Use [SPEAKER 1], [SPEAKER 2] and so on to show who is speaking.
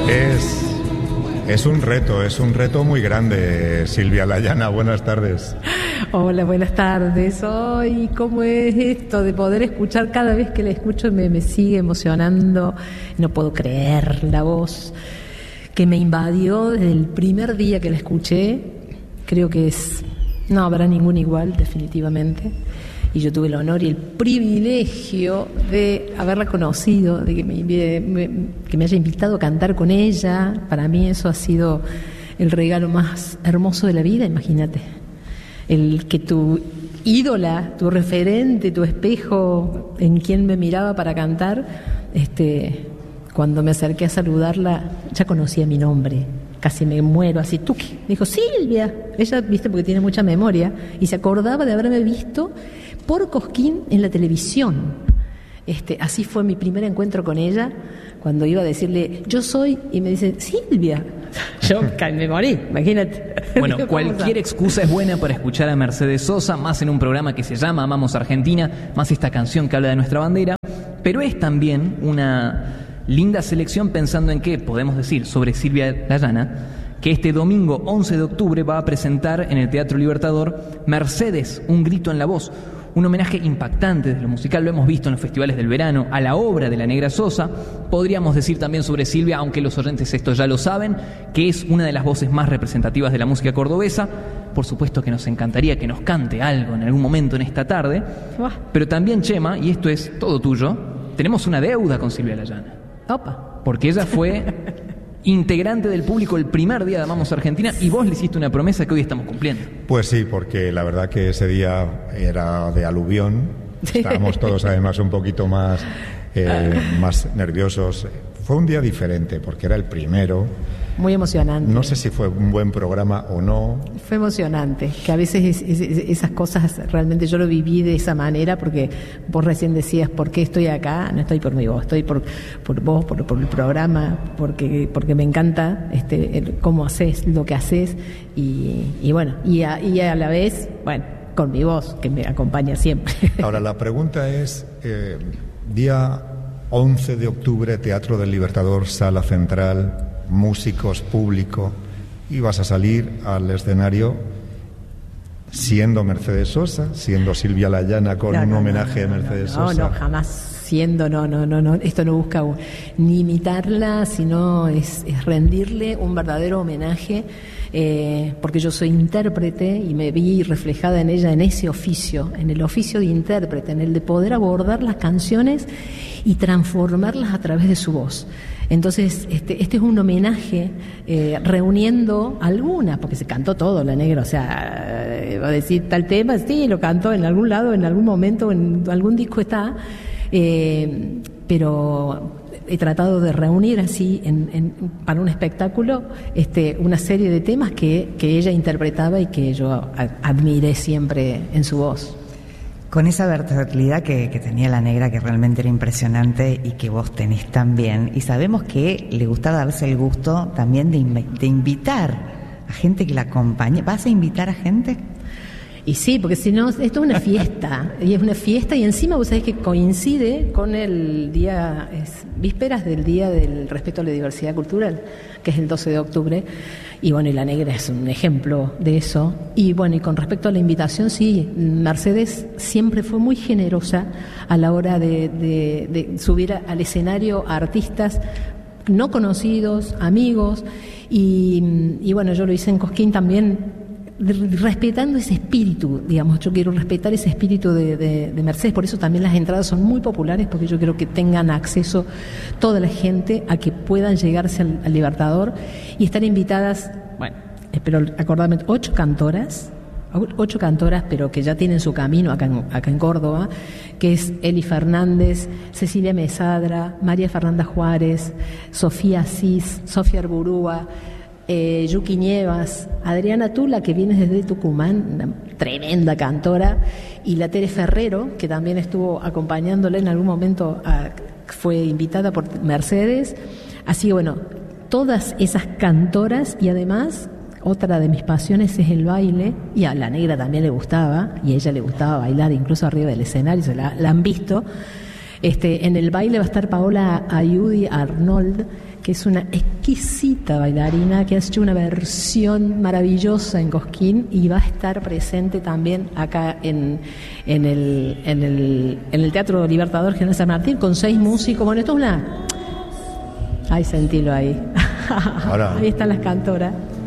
[SPEAKER 1] Es un reto muy grande, Silvia Layana. Buenas tardes.
[SPEAKER 2] Hola, buenas tardes. Hoy, ¿cómo es esto de poder escuchar? Cada vez que la escucho me sigue emocionando. No puedo creer la voz que me invadió desde el primer día que la escuché. Creo que no habrá ningún igual, definitivamente. Y yo tuve el honor y el privilegio de haberla conocido, de que me haya invitado a cantar con ella. Para mí eso ha sido el regalo más hermoso de la vida, imagínate. El que tu ídola, tu referente, tu espejo en quien me miraba para cantar, cuando me acerqué a saludarla, ya conocía mi nombre. Casi me muero, así, Tuki. Me dijo, Silvia. Ella, viste, porque tiene mucha memoria, y se acordaba de haberme visto por Cosquín en la televisión. Así fue mi primer encuentro con ella, cuando iba a decirle, yo soy, y me dice, Silvia. Yo me morí, imagínate.
[SPEAKER 3] Bueno, cualquier excusa es buena para escuchar a Mercedes Sosa, más en un programa que se llama Amamos Argentina, más esta canción que habla de nuestra bandera, pero es también una linda selección pensando en qué podemos decir sobre Silvia Layana, que este domingo 11 de octubre va a presentar en el Teatro Libertador Mercedes, un grito en la voz, un homenaje impactante desde lo musical, lo hemos visto en los festivales del verano, a la obra de la Negra Sosa. Podríamos decir también sobre Silvia, aunque los oyentes esto ya lo saben, que es una de las voces más representativas de la música cordobesa. Por supuesto que nos encantaría que nos cante algo en algún momento en esta tarde, pero también, Chema, y esto es todo tuyo, tenemos una deuda con Silvia Layana.
[SPEAKER 2] Opa.
[SPEAKER 3] Porque ella fue integrante del público el primer día de Amamos Argentina y vos le hiciste una promesa que hoy estamos cumpliendo.
[SPEAKER 1] Pues sí, porque la verdad que ese día era de aluvión. Estábamos todos además un poquito más nerviosos. Fue un día diferente porque era el primero.
[SPEAKER 2] Muy emocionante.
[SPEAKER 1] No sé si fue un buen programa o no.
[SPEAKER 2] Fue emocionante, que a veces esas cosas realmente yo lo viví de esa manera, porque vos recién decías, ¿por qué estoy acá? No estoy por mi voz, estoy por vos, por el programa, porque me encanta cómo haces lo que haces y bueno, y a la vez, bueno, con mi voz, que me acompaña siempre.
[SPEAKER 1] Ahora, la pregunta es, día 11 de octubre, Teatro del Libertador, Sala Central, músicos, público, y vas a salir al escenario siendo Mercedes Sosa, siendo Silvia Layana con un homenaje a Mercedes Sosa.
[SPEAKER 2] No, jamás siendo, no, esto no busca ni imitarla, sino es rendirle un verdadero homenaje, porque yo soy intérprete y me vi reflejada en ella en ese oficio, en el oficio de intérprete, en el de poder abordar las canciones y transformarlas a través de su voz. Entonces, este es un homenaje reuniendo algunas, porque se cantó todo la Negra, o sea, va a decir tal tema, sí, lo cantó en algún lado, en algún momento, en algún disco está, pero he tratado de reunir así para un espectáculo una serie de temas que ella interpretaba y que yo admiré siempre en su voz.
[SPEAKER 4] Con esa versatilidad que tenía la Negra, que realmente era impresionante y que vos tenés también, y sabemos que le gusta darse el gusto también de invitar a gente que la acompañe. ¿Vas a invitar a gente?
[SPEAKER 2] Y sí, porque si no, esto es una fiesta, y es una fiesta, y encima vos sabés que coincide con el día, vísperas del Día del Respeto a la Diversidad Cultural, que es el 12 de octubre, y bueno, y la Negra es un ejemplo de eso. Y bueno, y con respecto a la invitación, sí, Mercedes siempre fue muy generosa a la hora de subir al escenario a artistas no conocidos, amigos, y bueno, yo lo hice en Cosquín también, respetando ese espíritu, digamos. Yo quiero respetar ese espíritu de Mercedes, por eso también las entradas son muy populares, porque yo quiero que tengan acceso toda la gente a que puedan llegarse al Libertador y estar invitadas, bueno, espero acordarme, 8 cantoras, pero que ya tienen su camino acá en Córdoba, que es Eli Fernández, Cecilia Mesadra, María Fernanda Juárez, Sofía Asís, Sofía Arburúa, Yuki Nievas, Adriana Tula, que viene desde Tucumán, una tremenda cantora, y la Tere Ferrero, que también estuvo acompañándola en algún momento, fue invitada por Mercedes. Así que bueno, todas esas cantoras, y además otra de mis pasiones es el baile, y a la Negra también le gustaba, y a ella le gustaba bailar incluso arriba del escenario, la han visto. En el baile va a estar Paola Ayudi Arnold, que es una exquisita bailarina que ha hecho una versión maravillosa en Cosquín y va a estar presente también acá en el Teatro Libertador General San Martín con 6 músicos. Bueno, esto es una... Ay, sentilo ahí.
[SPEAKER 1] Ahora,
[SPEAKER 2] ahí están las cantoras.